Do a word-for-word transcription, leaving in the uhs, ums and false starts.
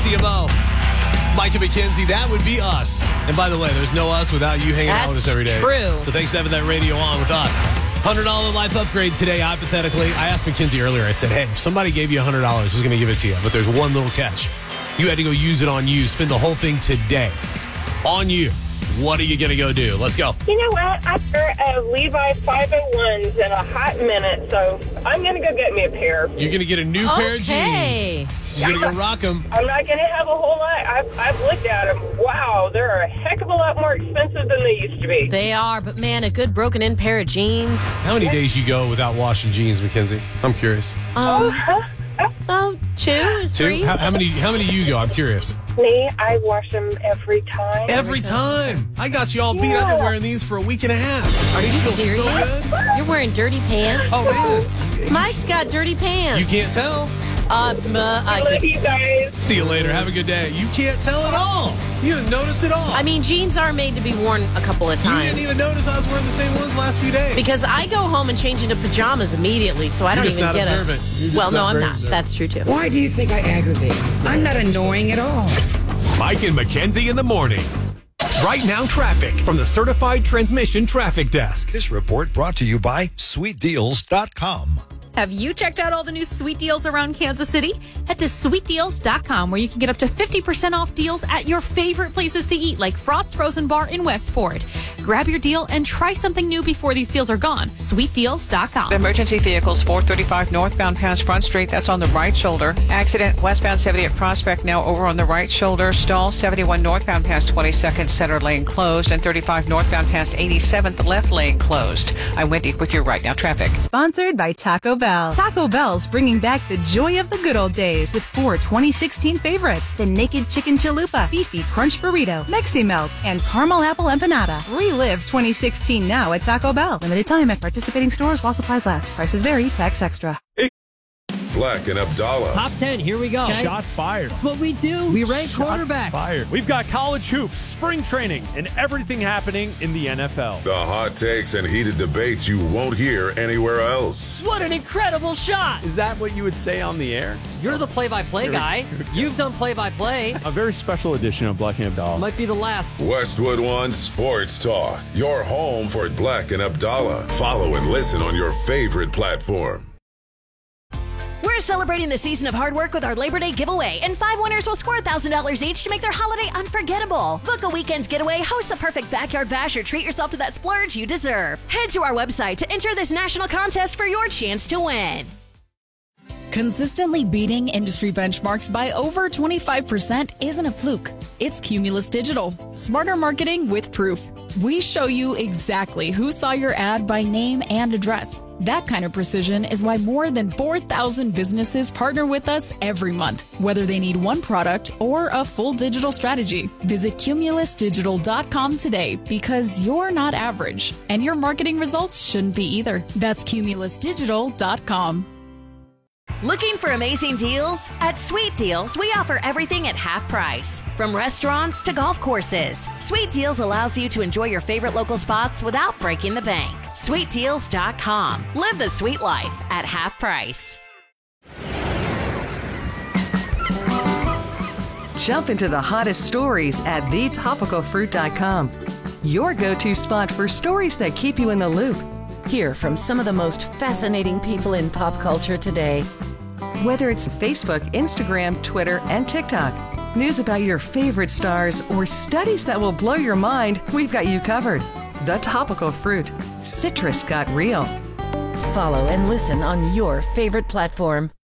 C M O. Mike and Mackenzie, that would be us. And by the way, there's no us without you hanging That's out with us every day. true. So thanks for having that radio on with us. one hundred dollars life upgrade today, hypothetically. I asked Mackenzie earlier, I said, hey, if somebody gave you one hundred dollars, who's going to give it to you? But there's one little catch. You had to go use it on you, spend the whole thing today on you. What are you going to go do? Let's go. You know what? I wear a Levi five oh ones in a hot minute, so I'm going to go get me a pair. You're going to get a new pair of Okay. jeans. You're going to go rock them. I'm not going to have a whole lot. I've, I've looked at them. Wow, they're a heck of a lot more expensive than they used to be. They are, but man, a good broken-in pair of jeans. How many days you go without washing jeans, Mackenzie? I'm curious. Um, Huh? oh, two, three. Two? How, how many How many you go? I'm curious. Me, I wash them every time. Every time. I got you all beat. I've been wearing these for a week and a half. Are you feel serious? so good. You're wearing dirty pants? Oh, man. Mike's got dirty pants. You can't tell. Uh, m- I I, love you guys. See you later. Have a good day. You can't tell at all. You didn't notice at all. I mean, jeans are made to be worn a couple of you times. didn't even notice I was wearing the same ones last few days. Because I go home and change into pajamas immediately, so I You're don't just even not get observant. it. You're just Well, no, not I'm very not. observant. That's true, too. Why do you think I aggravate? I'm not annoying at all. Mike and Mackenzie in the morning. Right now, traffic from the Certified Transmission Traffic Desk. This report brought to you by sweet deals dot com. Have you checked out all the new sweet deals around Kansas City? Head to sweet deals dot com where you can get up to fifty percent off deals at your favorite places to eat like Frost Frozen Bar in Westport. Grab your deal and try something new before these deals are gone. sweet deals dot com. Emergency vehicles four thirty-five northbound past Front Street. That's on the right shoulder. Accident westbound seventy at Prospect, now over on the right shoulder. Stall seventy-one northbound past twenty-second, center lane closed. And thirty-five northbound past eighty-seventh, left lane closed. I'm Wendy with your Right Now traffic. Sponsored by Taco Bell. Taco Bell's bringing back the joy of the good old days with four twenty sixteen favorites: the Naked Chicken Chalupa, Beefy Crunch Burrito, Mexi Melt, and Caramel Apple Empanada. Relive twenty sixteen now at Taco Bell. Limited time at participating stores while supplies last. Prices vary. Tax extra. Black and Abdallah. Top ten, here we go. Shots fired. That's what we do. We rank Shots quarterbacks. fired. We've got college hoops, spring training, and everything happening in the N F L. The hot takes and heated debates you won't hear anywhere else. What an incredible shot. Is that what you would say on the air? You're the play-by-play guy. You've done play-by-play. A very special edition of Black and Abdallah. Might be the last. Westwood One Sports Talk. Your home for Black and Abdallah. Follow and listen on your favorite platform. We're celebrating the season of hard work with our Labor Day giveaway, and five winners will score one thousand dollars each to make their holiday unforgettable. Book a weekend getaway, host the perfect backyard bash, or treat yourself to that splurge you deserve. Head to our website to enter this national contest for your chance to win. Consistently beating industry benchmarks by over twenty-five percent isn't a fluke. It's Cumulus Digital. Smarter marketing with proof. We show you exactly who saw your ad by name and address. That kind of precision is why more than four thousand businesses partner with us every month, whether they need one product or a full digital strategy. Visit cumulus digital dot com today, because you're not average, and your marketing results shouldn't be either. That's cumulus digital dot com. Looking for amazing deals? At Sweet Deals, we offer everything at half price. From restaurants to golf courses, Sweet Deals allows you to enjoy your favorite local spots without breaking the bank. sweet deals dot com. Live the sweet life at half price. Jump into the hottest stories at the topical fruit dot com. Your go-to spot for stories that keep you in the loop. Hear from some of the most fascinating people in pop culture today. Whether it's Facebook, Instagram, Twitter, and TikTok, news about your favorite stars, or studies that will blow your mind, we've got you covered. The Topical Fruit. Citrus got real. Follow and listen on your favorite platform.